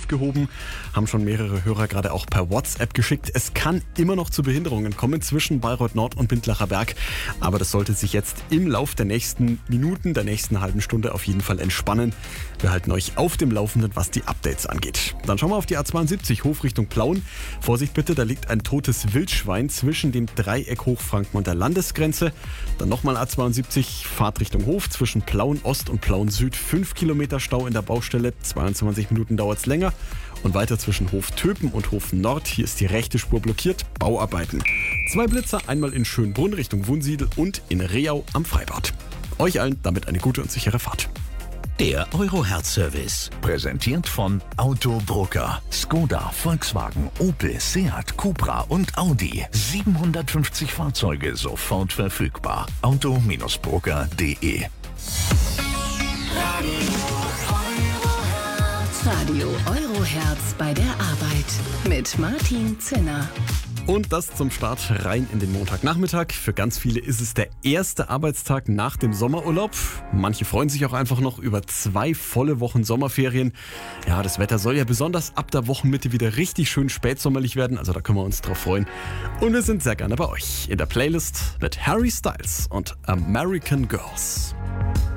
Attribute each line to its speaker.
Speaker 1: aufgehoben. Haben schon mehrere Hörer gerade auch per WhatsApp geschickt. Es kann immer noch zu Behinderungen kommen zwischen Bayreuth Nord und Bindlacher Berg. Aber das sollte sich jetzt im Lauf der nächsten Minuten, der nächsten halben Stunde auf jeden Fall entspannen. Wir halten euch auf dem Laufenden, was die Updates angeht. Dann schauen wir auf die A72 Hof Richtung Plauen. Vorsicht bitte, da liegt ein totes Wildschwein zwischen dem Dreieck Hochfranken und der Landesgrenze. Dann nochmal A72 Fahrt Richtung Hof zwischen Plauen Ost und Plauen Süd. 5 Kilometer Stau in der Baustelle, 22 Minuten dauert es länger. Und weiter zwischen Hof Töpen und Hof Nord. Hier ist die rechte Spur blockiert. Bauarbeiten. 2 Blitzer, einmal in Schönbrunn Richtung Wunsiedel und in Reau am Freibad. Euch allen damit eine gute und sichere Fahrt.
Speaker 2: Der Euro-Herz-Service. Präsentiert von Autobroker. Skoda, Volkswagen, Opel, Seat, Cupra und Audi. 750 Fahrzeuge sofort verfügbar. Auto-broker.de.
Speaker 3: Radio Euro-Herz bei der Arbeit mit Martin Zinner.
Speaker 1: Und das zum Start rein in den Montagnachmittag. Für ganz viele ist es der erste Arbeitstag nach dem Sommerurlaub. Manche freuen sich auch einfach noch über 2 volle Wochen Sommerferien. Ja, das Wetter soll ja besonders ab der Wochenmitte wieder richtig schön spätsommerlich werden. Also da können wir uns drauf freuen. Und wir sind sehr gerne bei euch in der Playlist mit Harry Styles und American Girls.